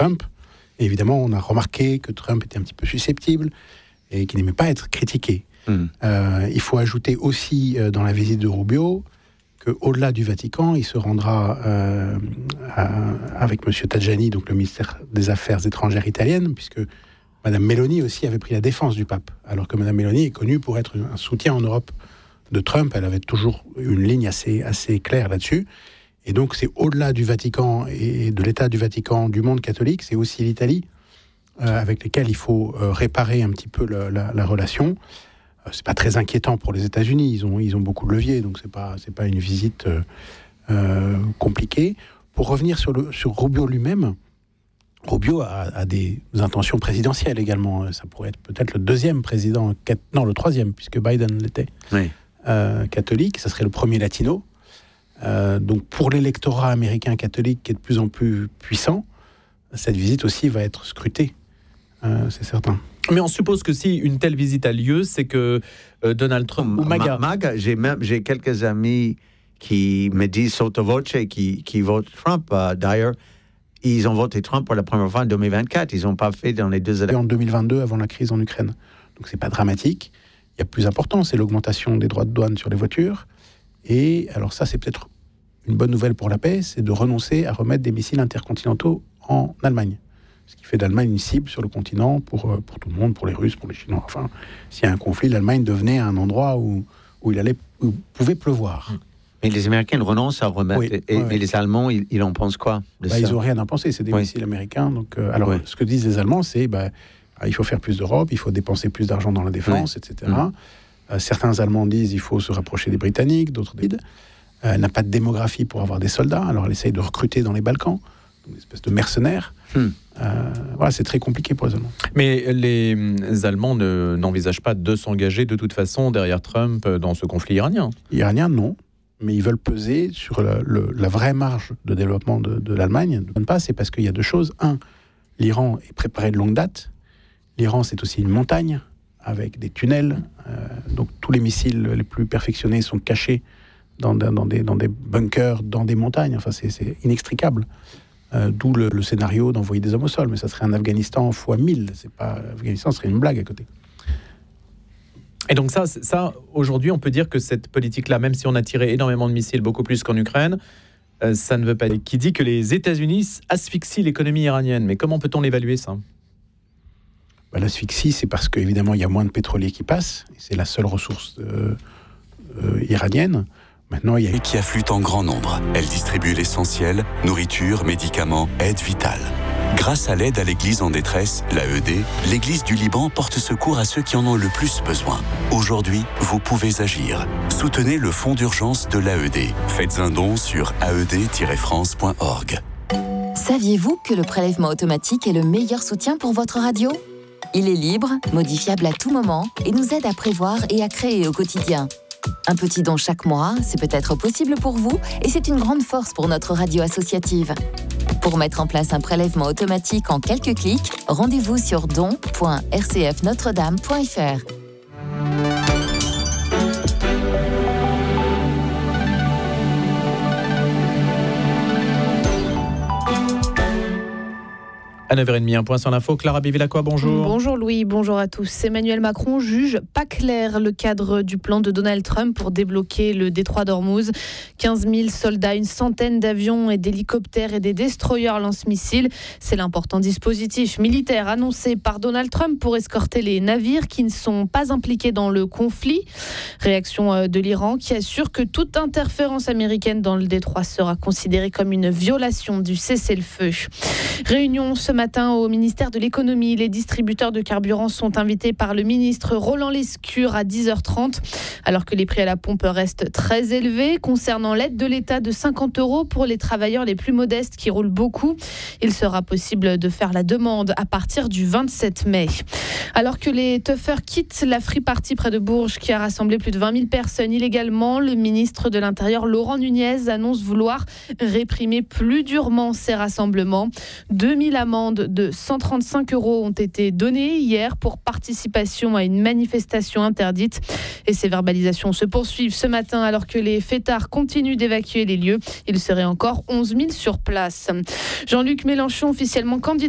Trump. Et évidemment, on a remarqué que Trump était un petit peu susceptible et qu'il n'aimait pas être critiqué. Il faut ajouter aussi dans la visite de Rubio qu'au-delà du Vatican, il se rendra avec M. Tajani, donc le ministère des Affaires étrangères italienne, puisque Mme Meloni aussi avait pris la défense du pape, alors que Mme Meloni est connue pour être un soutien en Europe de Trump. Elle avait toujours une ligne assez claire là-dessus. Et donc, c'est au-delà du Vatican et de l'État du Vatican, du monde catholique, c'est aussi l'Italie, avec lesquels il faut réparer un petit peu la relation. C'est pas très inquiétant pour les États-Unis, ils ont beaucoup de leviers, donc c'est pas une visite compliquée. Pour revenir sur Rubio lui-même, Rubio a des intentions présidentielles également. Ça pourrait être peut-être le troisième, puisque Biden l'était, catholique. Ça serait le premier latino. Donc pour l'électorat américain catholique qui est de plus en plus puissant, cette visite aussi va être scrutée, c'est certain. Mais on suppose que si une telle visite a lieu, c'est que Donald Trump ou MAGA... J'ai quelques amis qui me disent sotto voce qui votent Trump. D'ailleurs, ils ont voté Trump pour la première fois en 2024. Ils n'ont pas fait dans les deux années. En 2022, avant la crise en Ukraine. Donc c'est pas dramatique. Il y a plus important, c'est l'augmentation des droits de douane sur les voitures. Et alors ça, c'est peut-être une bonne nouvelle pour la paix, c'est de renoncer à remettre des missiles intercontinentaux en Allemagne. Ce qui fait d'Allemagne une cible sur le continent pour tout le monde, pour les Russes, pour les Chinois. Enfin, s'il y a un conflit, l'Allemagne devenait un endroit où il pouvait pleuvoir. Mais les Américains renoncent à remettre. Mais les Allemands, ils en pensent quoi de ça ? Ils n'ont rien à penser, c'est des missiles américains. Donc, ce que disent les Allemands, c'est il faut faire plus d'Europe, il faut dépenser plus d'argent dans la défense, etc. Certains Allemands disent qu'il faut se rapprocher des Britanniques, d'autres disent elle n'a pas de démographie pour avoir des soldats, alors elle essaye de recruter dans les Balkans, une espèce de mercenaires. C'est très compliqué pour les Allemands. Mais les Allemands n'envisagent pas de s'engager de toute façon derrière Trump dans ce conflit iranien. Iranien, non. Mais ils veulent peser sur la vraie marge de développement de l'Allemagne. C'est parce qu'il y a deux choses. Un, l'Iran est préparé de longue date. L'Iran, c'est aussi une montagne avec des tunnels. Donc tous les missiles les plus perfectionnés sont cachés dans des bunkers, dans des montagnes. Enfin, c'est inextricable. D'où le scénario d'envoyer des hommes au sol. Mais ça serait un Afghanistan x 1000. L'Afghanistan serait une blague à côté. Et donc ça, aujourd'hui, on peut dire que cette politique-là, même si on a tiré énormément de missiles, beaucoup plus qu'en Ukraine, ça ne veut pas dire... Qui dit que les États-Unis asphyxient l'économie iranienne. Mais comment peut-on l'évaluer, ça ? L'asphyxie, c'est parce qu'évidemment, il y a moins de pétrolier qui passe. C'est la seule ressource iranienne. Maintenant, et qui affluent en grand nombre. Elle distribue l'essentiel, nourriture, médicaments, aide vitale. Grâce à l'aide à l'église en détresse, l'AED, l'église du Liban porte secours à ceux qui en ont le plus besoin. Aujourd'hui, vous pouvez agir. Soutenez le fonds d'urgence de l'AED. Faites un don sur aed-france.org. Saviez-vous que le prélèvement automatique est le meilleur soutien pour votre radio ? Il est libre, modifiable à tout moment et nous aide à prévoir et à créer au quotidien. Un petit don chaque mois, c'est peut-être possible pour vous et c'est une grande force pour notre radio associative. Pour mettre en place un prélèvement automatique en quelques clics, rendez-vous sur don.rcfnotredame.fr. À 9h30, un point sur l'info. Clara Bévilacqua, bonjour. Bonjour Louis, bonjour à tous. Emmanuel Macron juge pas clair le cadre du plan de Donald Trump pour débloquer le détroit d'Ormuz. 15 000 soldats, une centaine d'avions et d'hélicoptères et des destroyers lance-missiles. C'est l'important dispositif militaire annoncé par Donald Trump pour escorter les navires qui ne sont pas impliqués dans le conflit. Réaction de l'Iran qui assure que toute interférence américaine dans le détroit sera considérée comme une violation du cessez-le-feu. Réunion ce matin au ministère de l'économie. Les distributeurs de carburant sont invités par le ministre Roland Lescure à 10h30. Alors que les prix à la pompe restent très élevés. Concernant l'aide de l'État de 50 € pour les travailleurs les plus modestes qui roulent beaucoup, il sera possible de faire la demande à partir du 27 mai. Alors que les tuffers quittent la Free Party près de Bourges qui a rassemblé plus de 20 000 personnes illégalement, le ministre de l'Intérieur Laurent Nunez annonce vouloir réprimer plus durement ces rassemblements. 2000 amendes de 135 € ont été données hier pour participation à une manifestation interdite. Et ces verbalisations se poursuivent ce matin alors que les fêtards continuent d'évacuer les lieux. Il serait encore 11 000 sur place. Jean-Luc Mélenchon, officiellement candidat